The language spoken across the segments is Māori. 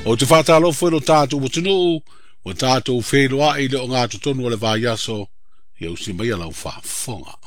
O te whātalo fwe no tātou mo tunu, o tātou wheloa i le o ngā tutonu o le vāiaso, i au si mai alau whaafonga.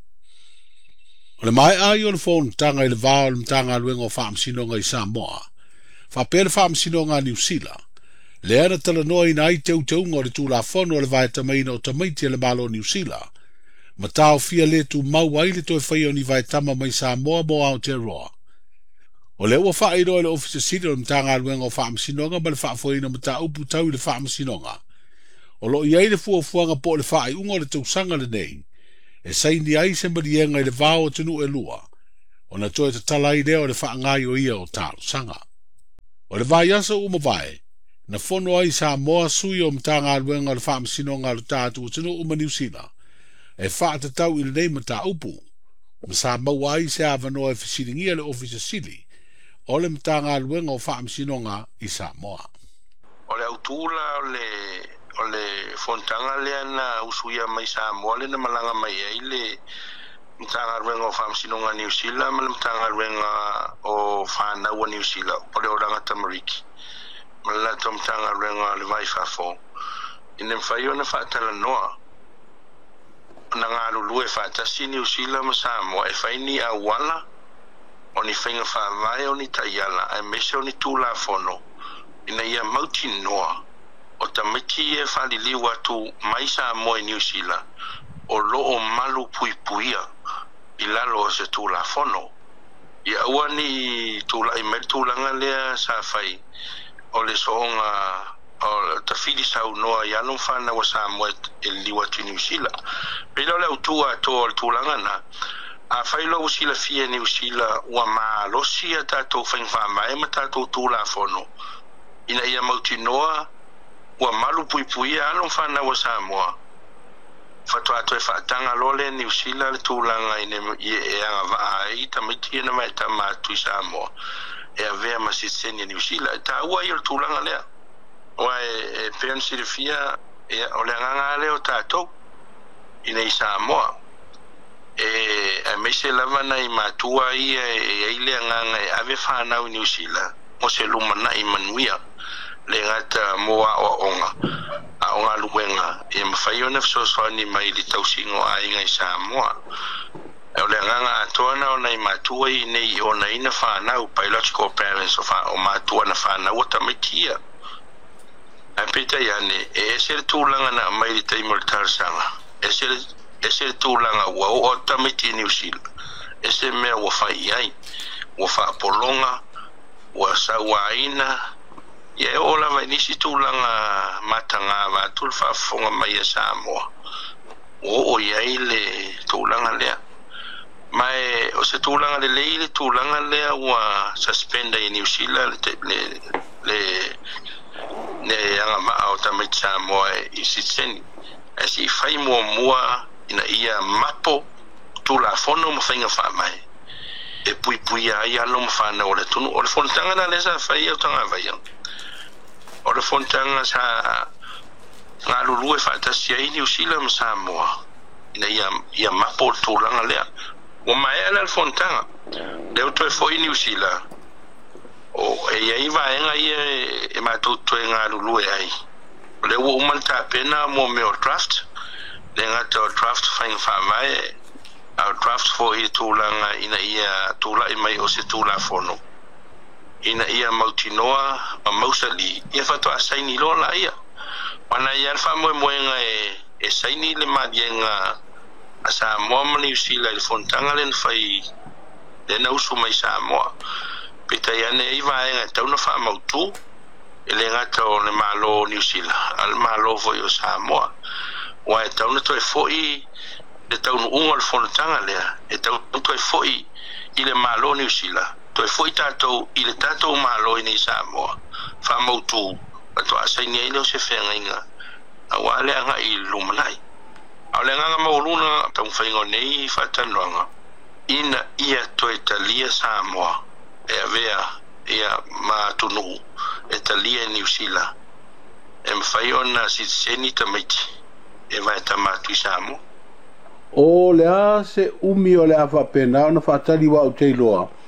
O le mai ai o le whonu tanga i le vāo le mtanga luenga o whaamsinonga i Samoa, whapele whaamsinonga New Zealand, le ana tala noa ina ai teu teunga o le tūla whono o le vai tamaina o tamaiti le malo New Zealand, ma tau fia le tu mau ai le toi whaio ni vai tama mai Samoa mo Aotearoa. O le ua wha iro le ofisa siri o le mtanga luenga o whaamsinonga ma le whaafoina ma ta upu tau le whaamsinonga. O lo iei le fuafuanga po le whaai unga o le tausanga le nei, e saini ai se marienga i le vāo o tunu e lua, o na toe te tala i leo le whaangai o ia o tālo sanga. O le vai asa uma vai, na fono ai Samoa sui o mtanga luenga o le whaamsinonga o le tātu o tunu uma New Zealand, e whaata tau i le nei ma ta upu, ma sa mawai se avanoa e fisiringia le ofisa siri, o le mtanga luenga o whaamsinonga i Samoa. O le autula o le fontanga lea na usuia mai Samoa le na malanga mai ai le mtanga luenga o whaamsinonga New Zealand ma le mtanga luenga o whanau New Zealand o le oranga tamariki. Ma le lato mtanga luenga le vai whafo. Ine mwhai o na whaatala noa. Na ngā lulu e whaatasi New Zealand ma Samoa e whaini a wala o ni whainga whaavai o ni taiala e mese o ni tūla whono. Ina ia mauti noa o tamiti e whaliliu atu mai Samoa i New Zealand o loo malu pui puia i lalo o se tūla whono. Ia ua ni tūla i mer tūlanga lea sa whai o le soonga o ta fili sau noa i anu whana wa Samoa e liwa tu New Zealand. Pela le autua to o tūlanga na a whailo usila fia New Zealand ua maa losi a tātou whaingwha mai ma tātou tūla whono. Ina ia mauti noa ua malu pui pui a anu whana wa Samoa. Whatua atu e whaatanga lole New Zealand le tūlanga i e anga waa i tamiti ina mai ta mātu i Samoa. E a vea masitseni New Zealand. Ta ua i o tūlanga lea. Wa e pensi de fia e o le nganga le o tātou ina i Samoa. E me se lava na i matua i e ile nganga e ave whanau New Zealand. Mo se lumana i manuia le ngata moa o onga. A onga luenga. E mawhai o nefsoswani mai li tausingo a inga i Samoa. E o le nganga atoana o na i matua i nei o na ina whanau biological parents o matua na whanau o tamitia. A pita iane, e se tūlanga na mai li teimo le tarsanga. E se tūlanga ua o tamiti New Zealand. E se mea ua whai ai, ua whaapolonga, ua sawaina. Ia e ola vai nisi tūlanga matanga vātul whaafonga mai a Samoa. O iai le tūlanga lea. Mai o se tūlanga le lei le tūlanga lea ua suspenda i New Zealand ne anga maa o tamit Samoa i sitseni. E si whai mua ina ia mapo tūla whono ma whainga whamai. E pui ai alo ma whana o le tunu. O le whontanga na lesa whai au tanga vai au. O le whontanga sa ngā lulu e whaatasi ai New Zealand ma Samoa. Ina ia mapo tūlanga lea. O mai ala le whontanga. Leo toi fwoi New Zealand. O e ai vaenga e mātou toe ngā lulu e ai. Le ua umanta pena mo me o draft. Le ngata o draft whainga whamai. A draft fo i tūlanga ina ia tūla i mai o se tūla whono. Ina ia mautinoa ma mausali. Ia whato a saini lola ia. Wana ia alfa moenga e saini le madienga a Samoa ma New Zealand le fontanga len whai le nausu mai Samoa. Pita iane i vaenga tauna wha mautu e le ngata o le malo New Zealand. Al malo foi o Samoa. Wa e tauna toi foi le taunu unga le fonotanga lea. E tauna toi foi i le malo New Zealand. Toi foi tātou i le tātou malo i nei Samoa. Wha mautu. Ato asaini ai leo se whenga inga. A wa le anga i lumanai. A le anga mauluna taun whaingo nei whatanuanga. Ina ia toi talia Samoa. E avea ia matunu e talia New Zealand. E mwhai ona sitseni tamaiti. E vai tamatu i Samoa. O lea se umi o le awha pena, ona whaatari wa o te loa.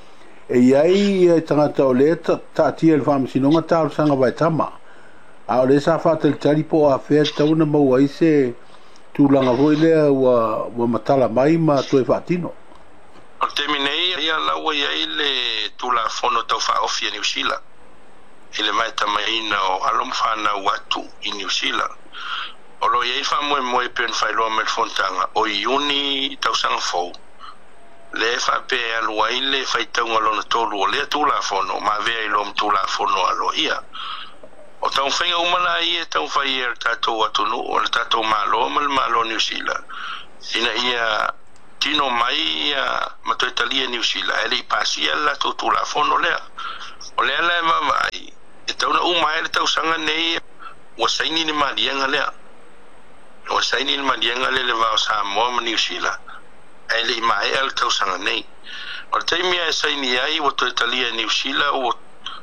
e iai e tangata o le ta'atia le whamasinonga tāru sanga vai tama. A o le sa whātalitari po a whea tauna maua i se tūlanga hoi lea wa matala mai ma toi whaatino. O te minei ia laua iai le tūla whono tau whaofi a New Zealand. I le mai tamaina o alom whana watu i New Zealand. O lo iai whamoe moe pen whailoa me fontanga o iuni tau sanga fau. Le whape alua i le whaitaunga lona tolu o lea tūla whono ma vea i lom tūla whono alo ia. O tau whainga umana i e tau whai e tatou atunu o le tatou malo ma le malo New Zealand. Ina ia tino mai ia matoitalia New Zealand. Ele i pasi ala tau tūla whono lea. O lea lea mawai. E tau na umai le tau sanga nei wa saini ni marianga lea. Wa saini ni marianga le vao Samoa ma New Zealand. Ele i mai el tau sanga nei. O le taimia e saini ai wa toitalia New Zealand o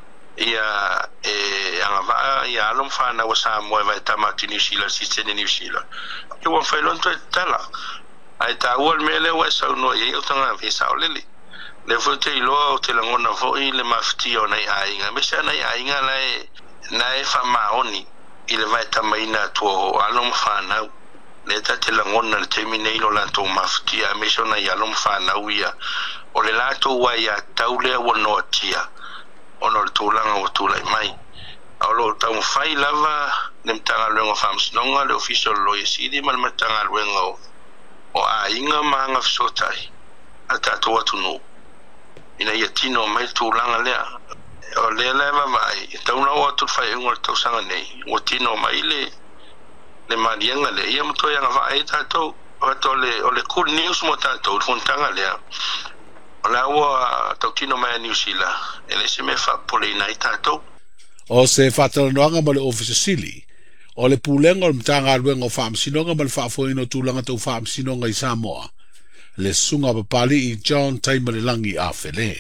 ia anga ia alom whana wa Samoa vai tamati New Zealand si tene New Zealand. Ke wa whailon to tala. Ai ta ual mele wa sa no ye o tanga visa o lele. Le fote i loa o te langona foi le mafti o nei ainga. Me sa nei ainga na e whamaoni i le vai tamaina tuo alom whanau. Le ta te langona le temi nei lo lanto mafti a me so na i alom whanau ia. O le lato wa ia taulea wa noatia. Ono le tūlanga o tūlai mai. Au lo tau whai lava le mtanga luenga whamsinonga le official lawyer sidi ma le mtanga luenga o a inga maanga fisotai. A tato atunu. Ina ia tino mai tūlanga lea. O lea leva mai. E tauna o atu whai unga le tausanga nei. O tino mai le marianga le. Ia mto yanga whai tato. O le cool news mo tato. Funtanga lea. O la ua tau tino mai a New Zealand. Ele se me wha pole ina i tato. O se whatalanoanga ma le office sili. O le pūlenga o le mtanga aruenga o whaamsinonga ma le whaafoino tūlanga tau whaamsinonga i Samoa. Le sunga papali i John Taimarilangi a Whele.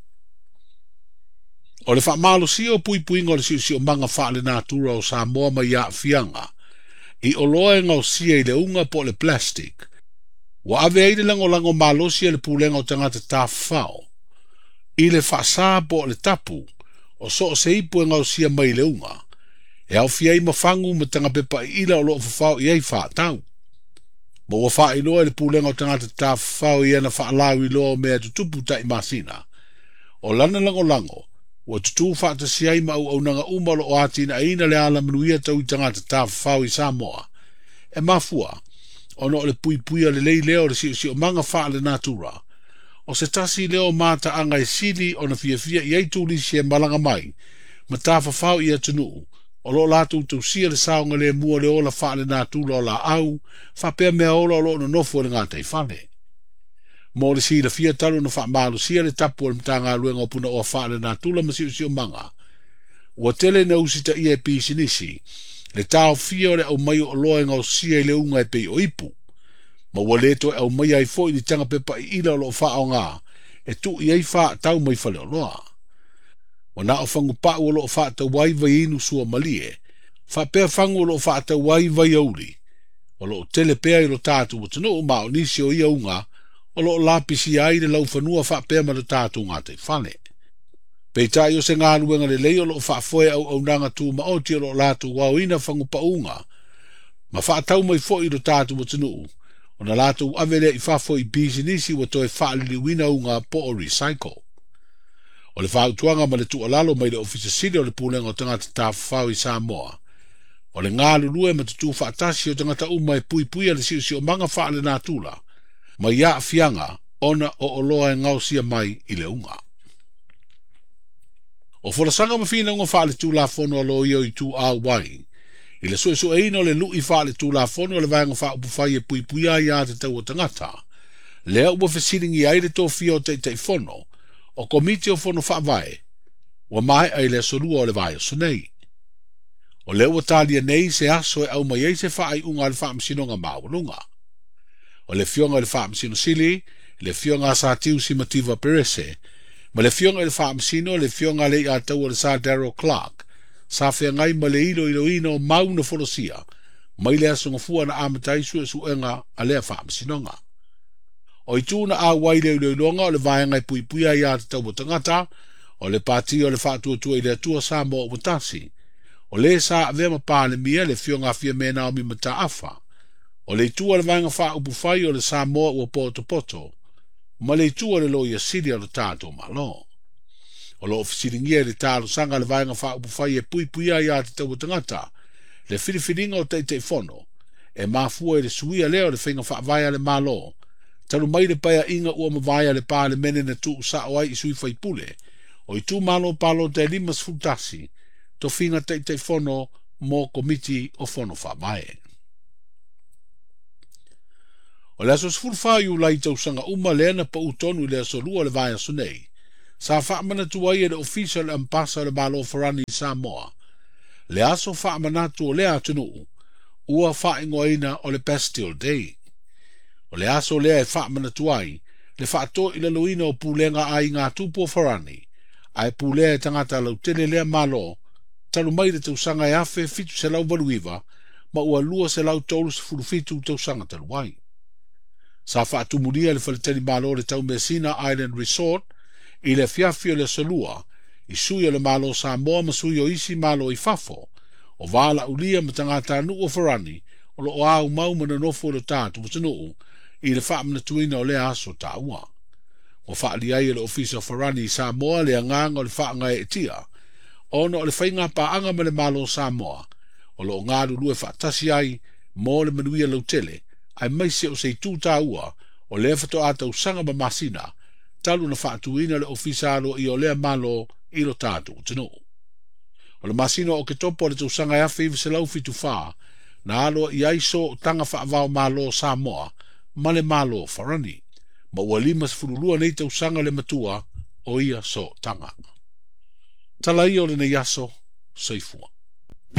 O le whaamalo si o pui puinga o le si o manga whaale nātura o Samoa ma ia fianga. I o loa ngau sia i le unga po le plastic. Wa ave aile lango malo si le pūlenga o tangata tāwhao. I le whaasā po le tapu. O so se ipu ngau sia mai le unga. E au fiai mafangu ma tanga pepa i ila o loo whawhao i ei whaatau. Mo wa wha i loa le pūlenga o tangata tāwhao i ana whaalau i loa mea tutupu tai masina. O lana lango, wa tutu whaata siai ma au nanga umalo o atina ina le ala manuia tau i tangata tāwhao i Samoa. E mafua, ono le pui le lei leo le si o manga whaale natura. O se tasi leo mata anga i sili o na fia i eituli si e malanga mai, ma tāwhawhao i atunu. O lo latu tu sia le saonga le mua le ola whaale natura o la au, whapea mea ola o lo no nofo le ngā tei whane. Mo le si le fia talu na whaamalu sia le tapu o le mtanga aluenga o puna o whaale natura ma si o manga. Ua tele na usita i e pisinisi, le tau fia o le au mai o loenga o sia i le unga e pei o ipu. Ma ua leto e au mai ai fo i ni tanga pepa i ila o lo wha o ngā, e tu i ei wha tau mai whale o loa. Wa na o whangu pa ua lo wha tau wai vai inu sua malie, wha pea whangu o lo wha tau wai vai auri, o lo tele pea i lo tātu o tano o mao nisi o ia unga, o lo lapisi ai le lau whanua wha pea ma lo tātu ngā te whane. Pei tai o se ngā luenga le lei o lo wha foe au nanga tu ma o ti o lo latu wau ina whangu pa unga, ma wha tau mai fo i lo tātu o tano o na latu avele i whafo i bisinisi wa toi whaali wina unga po o recycle. O le whautuanga ma le tualalo mai le ofisa sili o le pūlenga o tangata tāwhau i Samoa. O le ngā lulue ma tutu whaatasi o tangata uma e pui ale si o manga whaale nā tula, ma ia fianga ona o oloa e ngausia mai i le unga. O whalasanga ma whina unga whaale tūla whono alo i o i tū au wai, i le so e ino le lui whaale tūla whono le vanga wha upufai e pui ai a te tau o tangata, lea ua whesiringi ai le tō fia o te whono, o komiti o whono whaavae, wa mai ai le sorua o le vai o sonei. O le ua talia nei se aso e au mai ei se whaai unga le whaamsinonga maulunga. O le fionga le whaamsino sili, le fionga sa tiu si mativa perese, ma le fionga le whaamsino le fionga le a tau le sa Darryl Clark, sa whea ngai ma le ilo mauna wholosia, mai le asonga fua na amataisu e suenga a lea whaamsinonga. O i tūna a waile ule longa o le vaenga i pui pui ai a te tau tangata, o le pati o le whaatua tua i le atua sa mo o matasi. O le sa avea mapāle mia le fionga fia mena o mi mata afa. O le tua le vaenga wha upu whai o le sa mo o poto poto. Ma le tua le lo ia siri o le tātou malo. O lo ofisiringia le tālo sanga le vaenga wha upu whai e pui pui ai a te tau tangata. Le whiriwhiringa o te fono. E mafua e le suia leo le whinga wha vaia le malo. Talu mai le paia inga ua mawaya le pā le mene na tu sa o ai i sui whai pule. O i tu malo palo te limas futasi. To whinga te fono mo komiti o fono wha mai. O le aso sfurwha iu lai tau sanga uma leana pa utonu le aso lua le vaya sunei. Sa whaamana tuai e le official ampasa le malo farani Samoa. Le aso whaamana tu o le atunu. Ua whaingoina o le Bastille Day. O le aso lea e whaamana tuai, le whaato i le loina o pūlenga ai ngā tūpo farani, ai pūlea e tangata lau tele lea malo, talu mai le tausanga e afe fitu se lau valuiva, ma ua lua se lau tolu se furufitu tausanga talu wai. Sa whaatu muria le whaletani malo le tau Messina Island Resort, i le fiafio le salua, i sui o le malo Samoa ma sui o isi malo i fafo, o wala ulia ma tangata anu o farani, o lo o au mau mana nofo le tātu matanuu, i le whaamana tuina o le aso tā ua. O whaali ai le ofisa Farani Samoa le anganga o le whaanga e tia. Ono o le whainga pa anga ma le malo Samoa. O lo ngāru lue whaatasi ai, mō le manuia lautele, ai maise o sei tū tā ua, o le whato ata usanga ma masina, talu na whaatuina le ofisa alo i o lea malo i lo tātu tino. O le masina o ke topo le tausanga e awhi se lau fitu wha, na alo i aiso tanga whaavao malo Samoa, ma le malo Farani, ma ua limas furulua nei tausanga le matua o ia so tanga. Tala i o le nei aso, seifua.